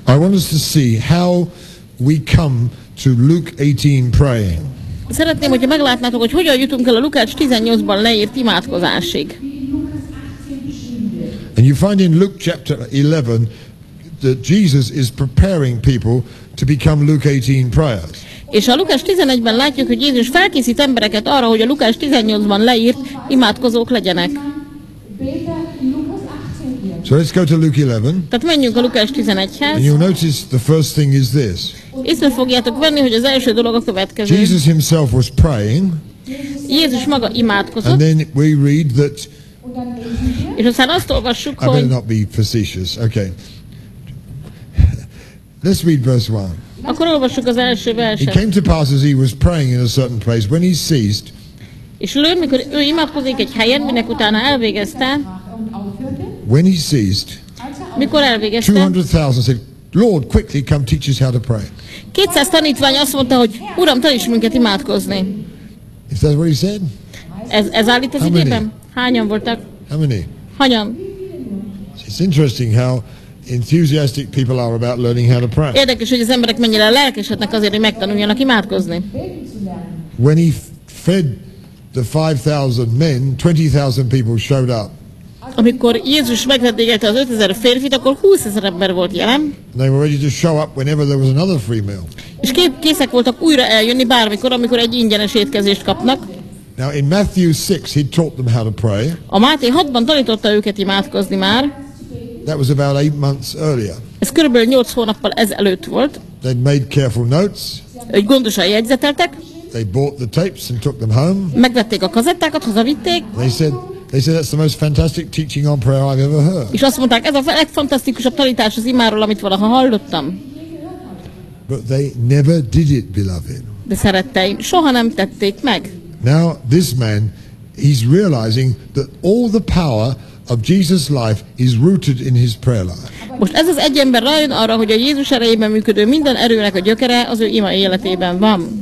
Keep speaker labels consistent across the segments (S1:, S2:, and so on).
S1: I want us to see how we come to Luke 18 praying.
S2: Szeretném, hogyha meglátnátok, hogy hogyan jutunk el a Lukács 18-ban leírt imádkozásig.
S1: And you find in Luke chapter 11 that Jesus is preparing people to become Luke 18 prayers.
S2: És a Lukács 11-ben látjuk, hogy Jézus felkészít embereket arra, hogy a Lukács 18-ban leírt imádkozók legyenek.
S1: So let's go to Luke 11.
S2: Tehát menjünk a Lukács
S1: And
S2: 11-hez.
S1: you'll notice the first thing is this.
S2: Észre fogjátok venni, hogy az első dolog a következő.
S1: Jesus himself was praying,
S2: Jézus maga
S1: and
S2: imádkozott,
S1: then we read that,
S2: és aztán azt olvassuk,
S1: I better
S2: hogy
S1: not be facetious, okay. Let's read verse 1.
S2: akkor olvassuk az első
S1: It
S2: verset.
S1: came to pass as he was praying in a certain place, when he ceased,
S2: És lőn, mikor ő imádkozik egy helyen, minek utána elvégezte, mikor elvégezte,
S1: 200,000 said, Lord, quickly come teach us how to pray.
S2: 200 tanítvány azt mondta, hogy Uram, taníts minket imádkozni.
S1: Is that what he said?
S2: Ez állít az
S1: How many?
S2: igében? Hányan voltak?
S1: How many?
S2: Hányan?
S1: It's interesting how enthusiastic people are about learning how to pray.
S2: Érdekes, hogy az emberek mennyire lelkesednek azért, hogy megtanuljanak imádkozni.
S1: When he fed the 5,000 men, 20,000 people showed up.
S2: Amikor Jézus megvendégelte az 5000 férfit, akkor 20,000 ember volt jelen,
S1: And they were ready to show up whenever there was another free meal.
S2: és készek voltak újra eljönni bármikor, amikor egy ingyenes étkezést kapnak.
S1: Now in Matthew 6, he taught them how to pray.
S2: A Máté 6-ban tanította őket imádkozni már.
S1: That was about 8 months earlier.
S2: Ez körülbelül 8 hónappal ezelőtt volt.
S1: They'd made careful notes.
S2: Ők gondosan jegyzeteltek,
S1: They bought the tapes and took them home.
S2: megvették a kazettákat, hazavitték,
S1: They said that's the most fantastic teaching on prayer I've ever heard.
S2: és azt mondták, ez a legfantasztikusabb tanítás az imáról, amit valaha hallottam.
S1: But they never did it, beloved.
S2: De szeretteim, soha nem tették meg.
S1: Now this man, he's realizing that all the power of Jesus' life is rooted in his prayer life.
S2: Most ez az egy ember rájön arra, hogy a Jézus erejében működő minden erőnek a gyökere az ő ima életében van.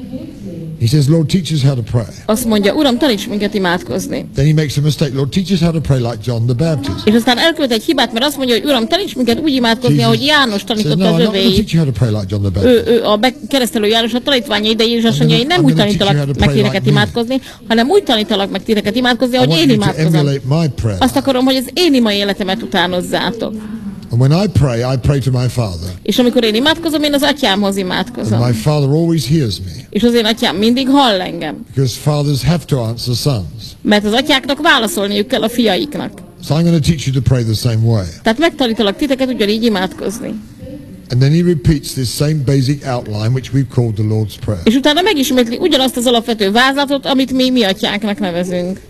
S1: He says, Lord, teach us how to pray.
S2: Azt mondja, Uram, taníts minket imádkozni.
S1: Then he makes a mistake. Lord, teach us how to pray like John the Baptist.
S2: És aztán elkövet egy hibát, mert azt mondja, hogy Uram, taníts minket úgy imádkozni, ahogy János
S1: says,
S2: tanította
S1: no,
S2: az
S1: I'm not going to
S2: övéit.
S1: teach you how to pray like John the Baptist.
S2: Ő a keresztelő János a tanítványai, de Jézus azt mondja, én nem
S1: I'm
S2: úgy
S1: gonna teach you how
S2: tanítalak
S1: to
S2: meg
S1: pray
S2: titeket
S1: like me.
S2: imádkozni, hanem úgy tanítalak meg titeket imádkozni,
S1: I
S2: ahogy
S1: want
S2: én
S1: you to
S2: imádkozom.
S1: emulate my prayer.
S2: Azt akarom, hogy az én ima életemet utánozzátok.
S1: And when I pray to my Father.
S2: És amikor én imádkozom, én az atyámhoz
S1: And
S2: imádkozom.
S1: my Father always hears me.
S2: És az én atyám mindig hall engem.
S1: Because fathers have to answer sons.
S2: Mert az atyáknak válaszolniuk kell a fiaiknak.
S1: So I'm going to teach you to pray the same way.
S2: Tehát megtanítalak titeket ugyanígy imádkozni.
S1: And then he repeats this same basic outline which we've called the Lord's Prayer.
S2: És utána megismétli ugyanazt az alapvető vázlatot, amit mi atyáknak nevezünk.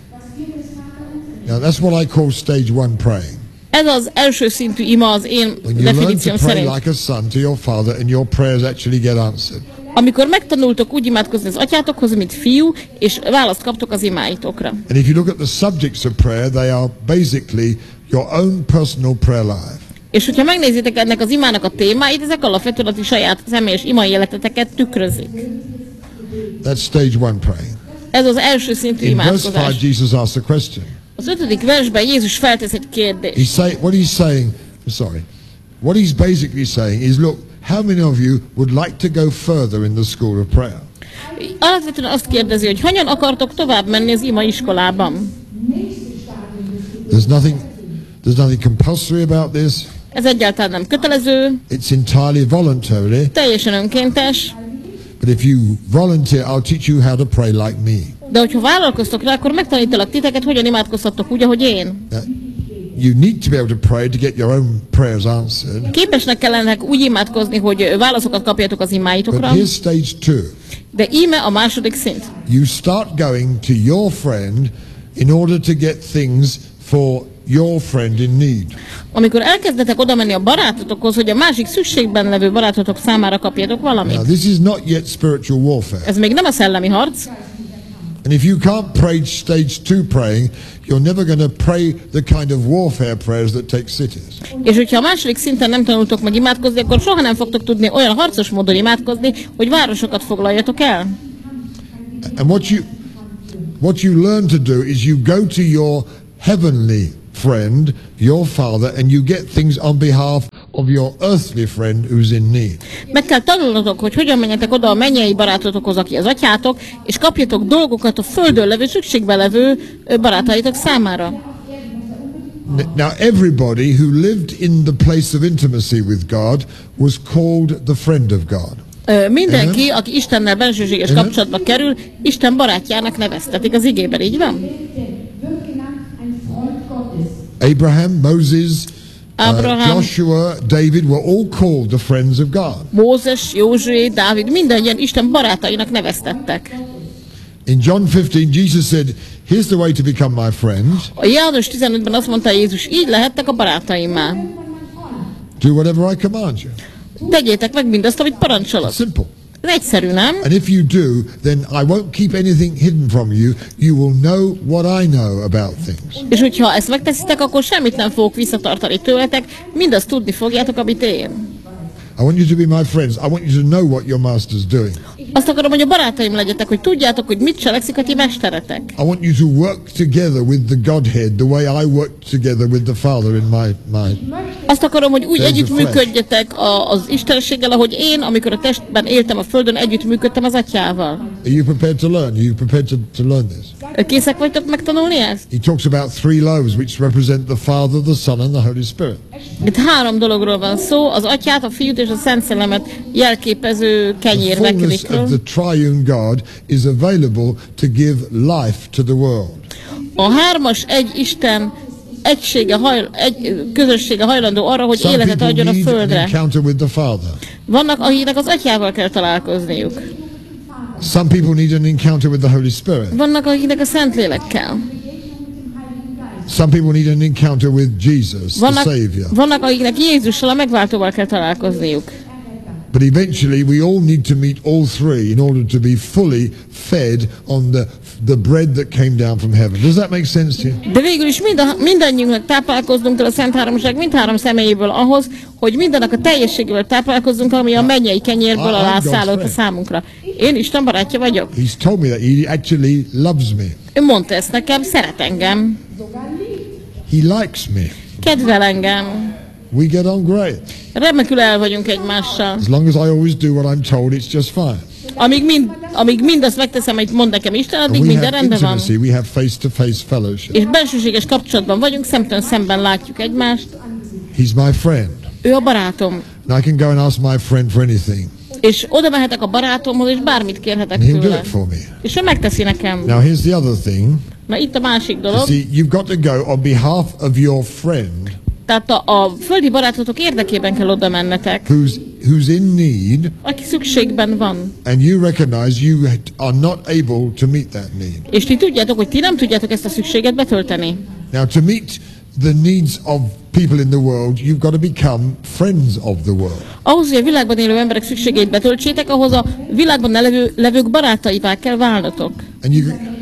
S1: Now that's what I call stage 1 praying.
S2: Ez az első szintű ima az én
S1: When you learn to
S2: definícióm
S1: pray
S2: szerint.
S1: like a son to your father and your prayers actually get answered.
S2: Amikor megtanultok úgy imádkozni az atyátokhoz, mint fiú, és választ kaptok az imáitokra.
S1: And if you look at the subjects of prayer, they are basically your own personal prayer life.
S2: És hogyha megnézitek ennek az imának a témáit, ezek alapvetően a ti saját személyes ima életeteket tükrözik.
S1: That's stage 1 praying.
S2: Ez az első szintű
S1: In verse
S2: imádkozás.
S1: 5, Jesus asked a question.
S2: Az 5. versben Jézus feltesz egy kérdést.
S1: What he's basically saying is, look, how many of you would like to go further in the school of prayer?
S2: Alapvetően azt kérdezi, hogy hányan akartok tovább menni az ima iskolában?
S1: There's nothing compulsory about this.
S2: Ez egyáltalán nem kötelező,
S1: It's entirely voluntary.
S2: teljesen önkéntes,
S1: But if you volunteer, I'll teach you how to pray like me.
S2: de hogyha vállalkoztok rá, akkor megtanítalak titeket, hogyan imádkozhattok úgy, ahogy én.
S1: You need to be able to pray to get your own prayers answered.
S2: Képesnek kellene úgy imádkozni, hogy válaszokat kapjatok az
S1: But
S2: imáitokra,
S1: here's stage 2.
S2: de íme a második szint.
S1: You start going to your friend in order to get things for your friend in need.
S2: Amikor elkezdetek oda menni a barátotokhoz, hogy a másik szükségben levő barátotok számára kapjatok valamit.
S1: Now this is not yet spiritual warfare.
S2: Ez még nem a szellemi harc,
S1: And if you can't pray stage 2 praying, you're never going to pray the kind of warfare prayers that take cities.
S2: és hogyha a második szinten nem tanultok meg imádkozni, akkor soha nem fogtok tudni olyan harcos módon imádkozni, hogy városokat foglaljatok el.
S1: And what you learn to do is you go to your heavenly friend, your father, and you get things on behalf of your earthly friend who's in need.
S2: Meg kell tanulnotok, hogy hogyan menjetek oda a mennyei barátotokhoz, aki az atyátok, és kapjatok dolgokat a földön levő, szükségben levő barátaitok számára.
S1: Now everybody who lived in the place of intimacy with God was called the friend of God.
S2: Mindenki, aki Istennel bensőséges kapcsolatba kerül, Isten barátjának neveztetik az igében, így van?
S1: Abraham, Moses, Joshua, David were all called the friends of God.
S2: Mózes, Józsué, Dávid, mindannyian Isten barátainak neveztettek.
S1: In John 15, Jesus said, "Here's the way to become my friend.
S2: A János 15-ben azt mondta Jézus, így lehettek a barátaimmá.
S1: Do whatever I command you."
S2: Tegyétek meg mindazt, amit parancsolok.
S1: Simple.
S2: Ez egyszerű, nem?
S1: And if you do, then I won't keep anything hidden from you. You will know what I know about things.
S2: És hogyha ezt megteszitek, akkor semmit nem fogok visszatartani tőletek, mindazt tudni fogjátok, amit én.
S1: I want you to be my friends. I want you to know what your master's doing.
S2: Azt akarom, hogy a barátaim legyetek, hogy tudjátok, hogy mit cselekszik a ti mesteretek.
S1: I want you to work together with the Godhead the way I work together with the Father in my
S2: Azt akarom, hogy úgy
S1: There's
S2: együttműködjetek az Istenséggel, ahogy én, amikor a testben éltem a földön, együttműködtem az atyával.
S1: Are you prepared to learn? Are you prepared to learn this?
S2: Készek vagytok megtanulni ezt?
S1: He talks about 3 loaves which represent the Father, the Son and the Holy Spirit.
S2: Itt 3 dologról van szó, az atyát, a fiút és a Szent Szellemet jelképező
S1: The fullness
S2: kenyérveklikről.
S1: of the triune God is available to give life to the world.
S2: A 3-as egy Isten közössége hajlandó arra, hogy
S1: Some
S2: életet
S1: people
S2: adjon a
S1: need an
S2: földre.
S1: encounter with the Father.
S2: Vannak, akiknek az atyával kell találkozniuk.
S1: Some people need an encounter with the Holy Spirit.
S2: Vannak, akiknek a Szentlélekkel.
S1: Some people need an encounter with Jesus, the Savior.
S2: Vannak, akiknek Jézussal, a megváltóval kell találkozniuk.
S1: But eventually we all need to meet all 3 in order to be fully fed on the bread that came down from heaven. Does that make sense to you?
S2: De végül is mindannyiunknak táplálkoznunk kell a Szent Háromság mindhárom személyéből ahhoz, hogy mindennek a teljességével táplálkozzunk, ami a mennyei kenyérből alá szállott a számunkra. Én Isten barátja vagyok.
S1: He's told me that he actually loves me.
S2: Ő mondta ezt nekem, szeret engem,
S1: He likes me.
S2: kedvel engem.
S1: We get on great.
S2: Remekül el vagyunk egymással.
S1: As long as I always do what I'm told, it's just fine.
S2: Amíg mindazt megteszem, amit mond nekem Isten, addig
S1: And we
S2: minden
S1: have
S2: rendben van.
S1: intimacy, we have face-to-face fellowship.
S2: És bensőséges kapcsolatban vagyunk, szemtől szemben látjuk egymást.
S1: He's my friend.
S2: Ő a barátom.
S1: And I can go and ask my friend for anything.
S2: És oda mehetek a barátomhoz, és bármit kérhetek
S1: And he'll do
S2: tőle.
S1: it for me.
S2: És ő megteszi nekem.
S1: Now here's the other thing.
S2: Na itt a másik
S1: You
S2: dolog.
S1: see, you've got to go on behalf of your friend
S2: Tehát a földi barátotok érdekében kell oda mennetek,
S1: who's in need,
S2: aki szükségben van.
S1: and you recognize you are not able to meet that need.
S2: És ti tudjátok, hogy ti nem tudjátok ezt a szükséget betölteni.
S1: Now, to meet the needs of people in the world, you've got to become friends of the world.
S2: Ahhoz, hogy a világban élő emberek szükségeit betöltsétek, ahhoz a világban levők barátaivá kell válnotok.
S1: And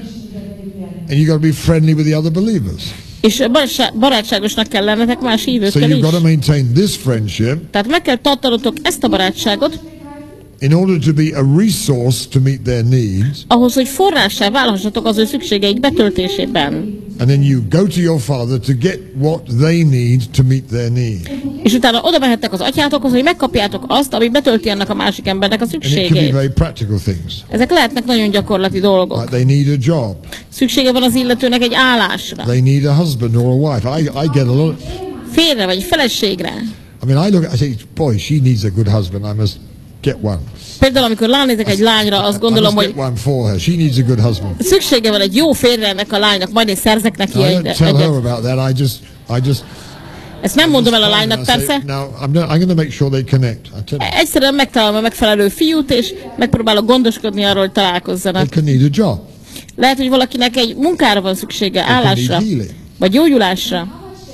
S1: you got to be friendly with the other believers.
S2: És barátságosnak kell lennetek más
S1: So
S2: hívőkkel
S1: you've
S2: is.
S1: got to maintain this friendship
S2: Tehát meg kell tartanotok ezt a barátságot,
S1: in order to be a resource to meet their needs.
S2: ahhoz, hogy forrássá válhassatok az ő szükségeik betöltésében.
S1: And then you go to your Father to get what they need to meet their need.
S2: És utána oda mehettek az atyátokhoz, hogy megkapjátok azt, ami betölti annak a másik embernek a
S1: And it can be
S2: szükségeit.
S1: very practical things.
S2: Ezek lehetnek nagyon gyakorlati dolgok.
S1: Like they need a job.
S2: Szüksége van az illetőnek egy állásra,
S1: They need a husband or a wife. I get a lot.
S2: férre vagy feleségre.
S1: I mean, I say, boy, she needs a good husband. I must get one.
S2: Például, amikor ránézek egy lányra, azt
S1: I
S2: gondolom,
S1: must
S2: hogy
S1: get one for her. She needs a good husband.
S2: szüksége van egy jó férre ennek a lánynak, majd én szerzek neki
S1: I don't
S2: egyet.
S1: tell her about that. I just
S2: Ezt nem mondom el a
S1: I
S2: lánynak,
S1: say,
S2: persze.
S1: now I'm going to make sure they connect. I tell you,
S2: Egyszerűen megtalálom a megfelelő fiút, és megpróbálok gondoskodni arról, hogy találkozzanak.
S1: they can need a job.
S2: Lehet, hogy valakinek egy munkára van szüksége, állásra,
S1: need healing.
S2: vagy gyógyulásra.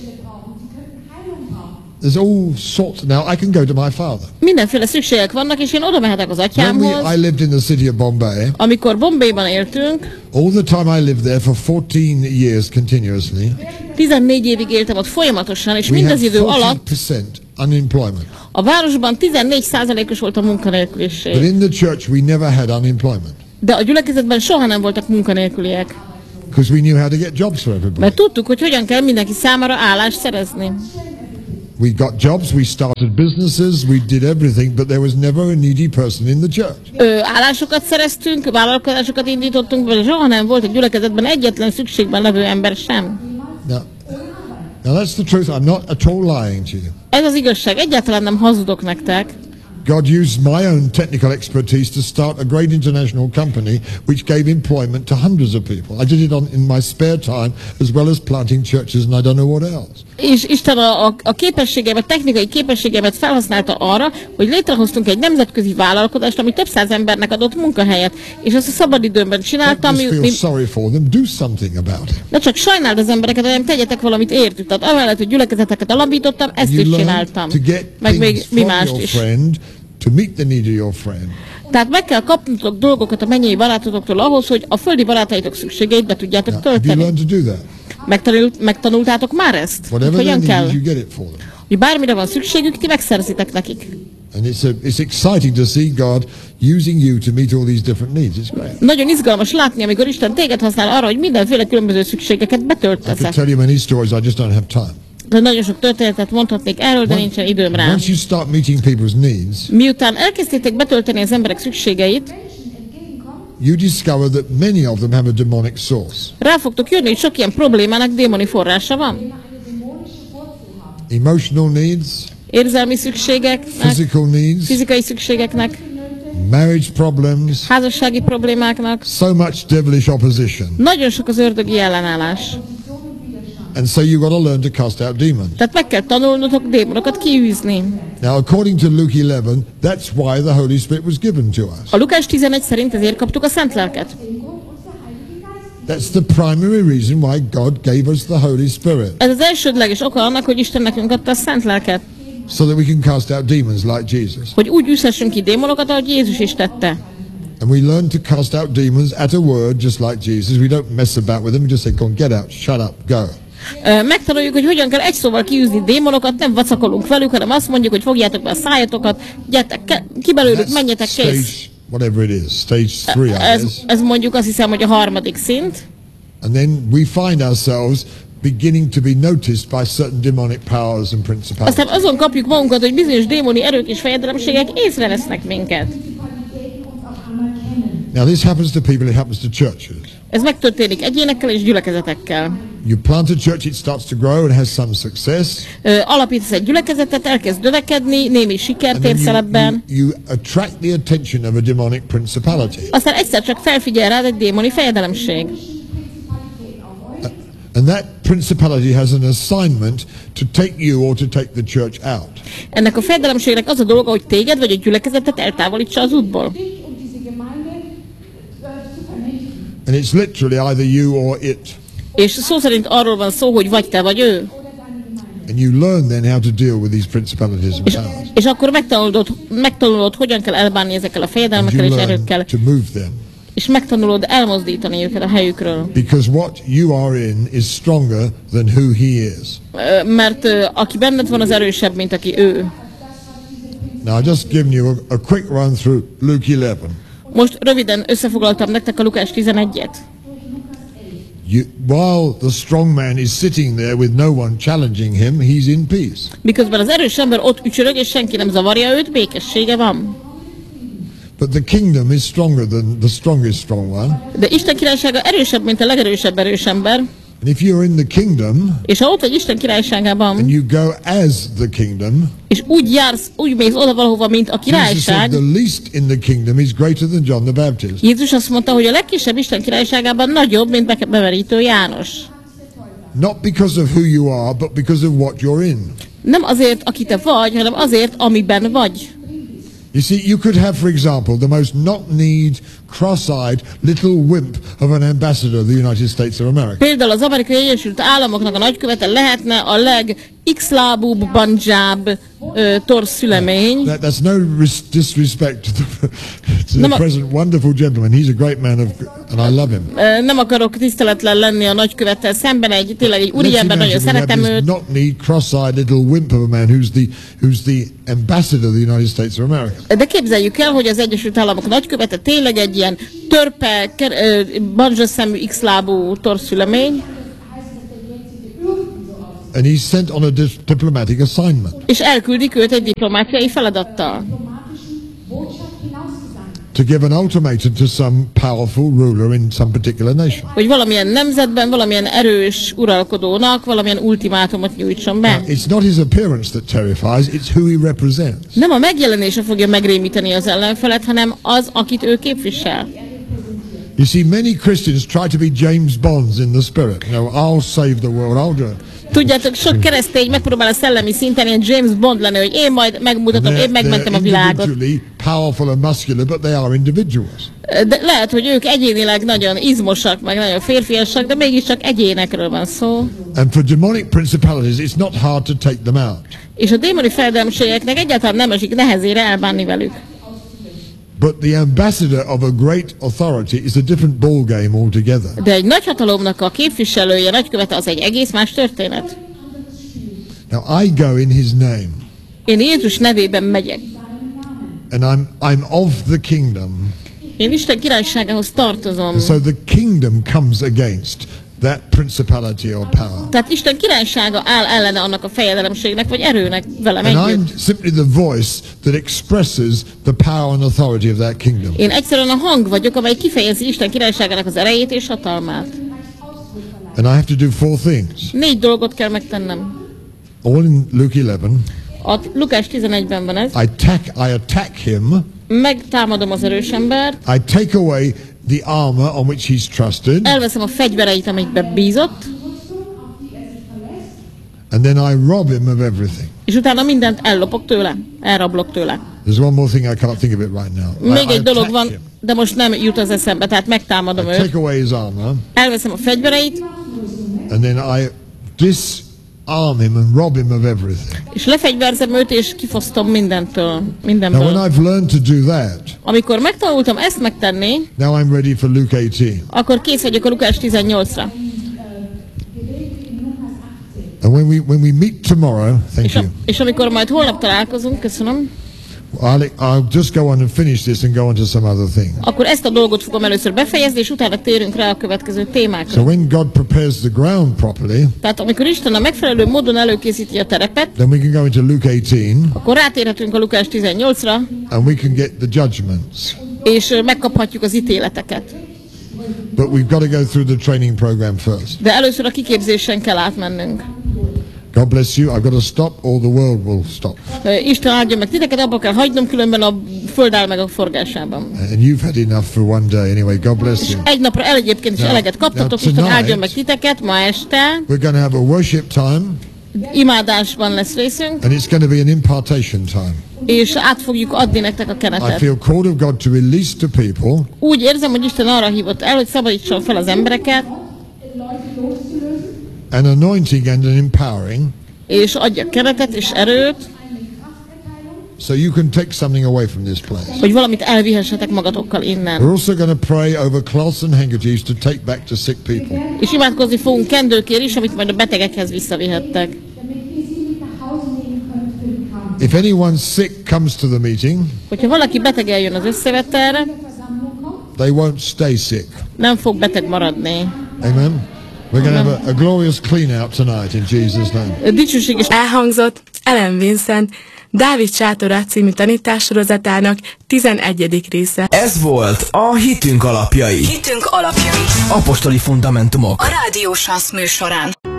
S1: There's all sorts. Now I can go to my father.
S2: Mindenféle szükségek vannak, és én oda mehetek az
S1: I
S2: atyámhoz.
S1: lived in the city of Bombay.
S2: Amikor Bombayban éltünk,
S1: All the time I lived there for 14 years continuously.
S2: 14 évig éltem ott folyamatosan, és
S1: We had
S2: mindez idő alatt
S1: 40% unemployment.
S2: a városban 14%-os volt a
S1: But
S2: munkanélküliség.
S1: in the church we never had unemployment
S2: De a gyülekezetben soha nem voltak munkanélküliek,
S1: because we knew how to get jobs for everybody.
S2: mert tudtuk, hogy hogyan kell mindenki számára állást szerezni.
S1: We got jobs, we started businesses, we did everything, but there was never a needy person in the church.
S2: Állásokat szereztünk, vállalkozásokat indítottunk, vagy soha nem volt egy gyülekezetben egyetlen szükségben levő ember sem.
S1: Now that's the truth. I'm not at all lying to you.
S2: Ez az igazság, egyáltalán nem hazudok nektek.
S1: God used my own technical expertise to start a great international company which gave employment to hundreds of people. I did it in my spare time as well as planting churches and I don't know what else.
S2: És Isten a képességemet, technikai képességemet felhasználta arra, hogy létrehoztunk egy nemzetközi vállalkozást, ami több száz embernek adott munkahelyet. És ezt a szabadidőmben csináltam. De csak sajnáld az embereket, hanem tegyetek valamit értük. Tehát amellett, hogy gyülekezeteket alapítottam, ezt is csináltam. Meg még mi mást is.
S1: To meet the need of your friend.
S2: Tehát meg kell kapnotok dolgokat a mennyei barátotoktól ahhoz, hogy a földi barátaitok szükségeit be tudjátok tölteni. Megtanultátok már ezt? Hogyan kell? Hogy bármire van szükségük, ti megszerzitek nekik.
S1: And it's exciting to see God using you to meet all these different needs. It's great.
S2: Nagyon izgalmas látni, amikor Isten téged használ arra, hogy mindenféle különböző szükségeket betöltesz.
S1: I could tell you many stories, I just don't have time.
S2: De nagyon sok történetet mondhatnék erről, de nincsen időm rá.
S1: Once you start meeting people's needs,
S2: miután elkezdtétek betölteni az emberek szükségeit,
S1: you discover that many of them have a demonic source.
S2: Rá fogtok jönni, hogy sok ilyen problémának démoni forrása van.
S1: Emotional needs,
S2: érzelmi szükségeknek,
S1: physical needs,
S2: fizikai szükségeknek,
S1: marriage problems,
S2: házassági problémáknak.
S1: So much devilish opposition.
S2: Nagyon sok az ördögi ellenállás.
S1: And so you got to learn to cast out demons.
S2: Tehát meg kell tanulnotok démonokat kiűzni.
S1: Now, according to Luke 11, that's why the Holy Spirit was given to us.
S2: A Lukás 11 szerint ezért kaptuk a Szent Lelket.
S1: That's the primary reason why God gave us the Holy Spirit.
S2: Ez az elsődleges oka annak, hogy Isten nekünk adta a Szent Lelket.
S1: So that we can cast out demons like Jesus.
S2: Hogy úgy űzhessünk ki démonokat, ahogy Jézus is tette.
S1: And we learn to cast out demons at a word, just like Jesus. We don't mess about with them. We just say, "Go on, get out, shut up, go."
S2: Megtanuljuk, hogy hogyan kell egy szóval kiűzni démonokat, nem vacakolunk velük, hanem azt mondjuk, hogy fogjátok be a szájatokat, gyertek ki belőlük, menjetek, kész.
S1: Whatever it is, stage 3.
S2: Ez mondjuk azt hiszem, hogy a harmadik szint.
S1: And then we find ourselves beginning to be noticed by certain demonic powers and principalities.
S2: Aztán azon kapjuk magunkat, hogy bizonyos démoni erők és fejedelemségek észrevesznek minket.
S1: Now this happens to people, it happens to churches.
S2: Ez megtörténik egyénekkel és gyülekezetekkel.
S1: You plant a church, it starts to grow and has some success.
S2: Alapítasz egy gyülekezetet, elkezd növekedni, némi sikert érsz el ebben.
S1: You attract the attention of a demonic principality.
S2: Aztán egyszer csak felfigyel rád egy démoni fejedelemség.
S1: And that principality has an assignment to take you or to take the church out.
S2: Ennek a fejedelemségnek az a dolga, hogy téged vagy a gyülekezetet eltávolítsa az útból.
S1: And it's literally either you or it.
S2: És szó szerint arról van szó, hogy vagy te, vagy ő.
S1: And you learn then how to deal with these principalities and powers.
S2: És akkor megtanulod, hogyan kell elbánni ezekkel a fejedelmekkel és erőkkel.
S1: To move them.
S2: És megtanulod elmozdítani őket a helyükről.
S1: Because what you are in is stronger than who he is.
S2: Mert aki benned van, az erősebb, mint aki ő.
S1: Now I've just given you a quick run through Luke 11.
S2: Most röviden összefoglaltam nektek a Lukás 11-et.
S1: While the strong man is sitting there with no one challenging him, he's in peace.
S2: Miközben az erős ember ott ücsörög, és senki nem zavarja őt, békessége van.
S1: But the kingdom is stronger than the strongest strong one.
S2: De Isten királysága erősebb, mint a legerősebb erős ember.
S1: And if you're in the kingdom,
S2: és ha ott vagy Isten királyságában,
S1: and you go as the kingdom,
S2: és úgy jársz, úgy mész oda valahova, mint a királyság.
S1: Jesus said the least in the kingdom is greater than John the Baptist.
S2: Jézus azt mondta, hogy a legkisebb Isten királyságában nagyobb, mint bemerítő János.
S1: Not because of who you are, but because of what you're in.
S2: Nem azért, aki te vagy, hanem azért, amiben vagy.
S1: You see, you could have, for example, the most knock-kneed, cross-eyed little wimp of an ambassador of the United States of America.
S2: Például az Amerikai Egyesült Államoknak a nagykövete lehetne a X-lábúbb bandzsább torszülemény.
S1: That's no disrespect to the present wonderful gentleman. He's a great man and I love him.
S2: Nem akarok tiszteletlen lenni a nagykövettel szemben, tényleg egy úriember, nagyon szeretem őt.
S1: Knock-kneed, cross-eyed little wimp of a man who's the ambassador of the United States of America.
S2: De képzeljük el, hogy az Egyesült Államok nagykövete tényleg egy ilyen törpe, bandzsaszemű X-lábú torszülemény.
S1: And he's sent on a diplomatic assignment.
S2: És elküldik őt egy diplomáciai feladattal.
S1: To give an ultimatum to some powerful ruler in some particular nation.
S2: Hogy valamilyen nemzetben, valamilyen erős uralkodónak valamilyen ultimátumot nyújtson be.
S1: Now, it's not his appearance that terrifies, it's who he represents.
S2: Nem a megjelenése fogja megrémíteni az ellenfelet, hanem az, akit ő képvisel.
S1: You see, many Christians try to be James Bonds in the spirit. You know, I'll save the world, I'll do it.
S2: Tudjátok, sok keresztény megpróbál a szellemi szinten ilyen James Bond lenni, hogy én majd megmutatom, én megmentem a világot.
S1: Powerful and muscular, but they are individuals.
S2: De lehet, hogy ők egyénileg nagyon izmosak, meg nagyon férfiasak, de mégiscsak egyénekről van szó.
S1: And for demonic principalities, it's not hard to take them out.
S2: És a démoni fejedelmségeknek egyáltalán nem esik nehezére elbánni velük.
S1: But the ambassador of a great authority is a different ball game altogether.
S2: De egy nagyhatalomnak a képviselője, nagykövete az egy egész más történet.
S1: Now I go in his name.
S2: Én Jézus nevében megyek.
S1: And I'm of the kingdom.
S2: Én Isten királyságához tartozom.
S1: And so the kingdom comes against that principality or power.
S2: Tehát Isten királysága áll ellene annak a fejedelemségnek vagy erőnek velem
S1: And
S2: együtt.
S1: I'm simply the voice that expresses the power and authority of that kingdom.
S2: Én egyszerűen a hang vagyok, amely kifejezi Isten királyságának az erejét és hatalmát.
S1: And I have to do 4 things.
S2: 4 dolgot kell megtennem.
S1: All in Luke 11.
S2: A Lukás 11-ben van ez.
S1: I attack him.
S2: Megtámadom az erős embert.
S1: I take away the armor on which he's trusted.
S2: Elveszem a fegyvereit, amikbe bízott.
S1: And then I rob him of everything.
S2: És utána mindent ellopok tőle, elrablok tőle.
S1: There's one more thing I cannot think of it right now.
S2: Még egy dolog van, de most nem jut az eszembe, tehát megtámadom őt.
S1: Take away his armor.
S2: Elveszem a fegyvereit.
S1: And then I disarm him and rob him of everything.
S2: És lefegyverzem őt, és kifosztom mindenből.
S1: Now when I've learned to do that,
S2: amikor megtanultam ezt megtenni,
S1: now I'm ready for Luke 18.
S2: akkor kész vagyok a Lukás 18-ra.
S1: And when we meet tomorrow, thank you.
S2: És amikor majd holnap találkozunk, köszönöm.
S1: I'll just go on and finish this and go on to some other thing.
S2: Akkor ezt a dolgot fogom először befejezni, és utána térünk rá a következő témákra.
S1: So when God prepares the ground properly,
S2: tehát amikor Isten a megfelelő módon előkészíti a terepet,
S1: then we can go into Luke 18.
S2: Akkor rátérhetünk a Lukás 18-ra.
S1: And we can get the judgments.
S2: És megkaphatjuk az ítéleteket.
S1: But we've got to go through the training program first.
S2: De először a kiképzésen kell átmennünk.
S1: God bless you. I've got to stop or the world will stop.
S2: Isten áldjon meg titeket, abba kell hagynom, különben a föld áll meg a forgásában.
S1: And you've had enough for one day anyway. God bless you.
S2: És egy napra egyébként is eleget kaptatok, Isten áldjon meg titeket ma este.
S1: We're going to have a worship time.
S2: Imádásban lesz részünk.
S1: And it's going to be an impartation time.
S2: És át fogjuk adni nektek a kenetet.
S1: I feel called of God to release to people.
S2: Úgy érzem, hogy Isten arra hívott el, hogy szabadítson fel az embereket.
S1: An anointing and an empowering.
S2: És adja keretet és erőt.
S1: So you can take something away from this place.
S2: Hogy valamit elvihessetek magatokkal innen.
S1: We're also going to pray over cloths and handkerchiefs to take back to sick people.
S2: És imádkozni fogunk kendőkért is, amit majd a betegekhez visszavihettek.
S1: If anyone sick comes to the meeting,
S2: hogyha valaki beteg eljön az összevetelre,
S1: they won't stay sick.
S2: Nem fog beteg maradni.
S1: Amen. We're going to have a glorious clean out tonight in Jesus' name.
S2: Dicsőséges
S3: elhangzott Ellen Vincent Dávid sátora című tanítássorozatának 11. része.
S4: Ez volt a Hitünk alapjai.
S5: Hitünk alapjai.
S4: Apostoli fundamentumok.
S5: A Rádió Sansz műsorán.